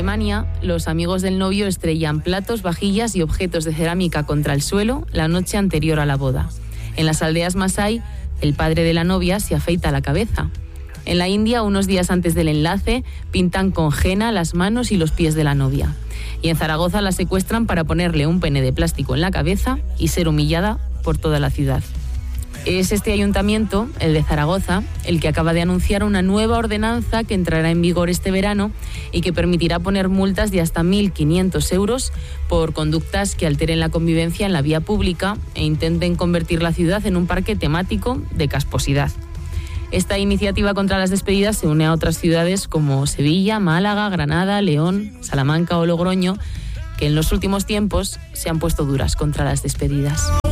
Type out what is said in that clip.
Alemania, los amigos del novio estrellan platos, vajillas y objetos de cerámica contra el suelo la noche anterior a la boda. En las aldeas masái, el padre de la novia se afeita la cabeza. En la India, unos días antes del enlace, pintan con henna las manos y los pies de la novia. Y en Zaragoza la secuestran para ponerle un pene de plástico en la cabeza y ser humillada por toda la ciudad. Es este ayuntamiento, el de Zaragoza, el que acaba de anunciar una nueva ordenanza que entrará en vigor este verano y que permitirá poner multas de hasta 1.500 euros por conductas que alteren la convivencia en la vía pública e intenten convertir la ciudad en un parque temático de casposidad. Esta iniciativa contra las despedidas se une a otras ciudades como Sevilla, Málaga, Granada, León, Salamanca o Logroño, que en los últimos tiempos se han puesto duras contra las despedidas.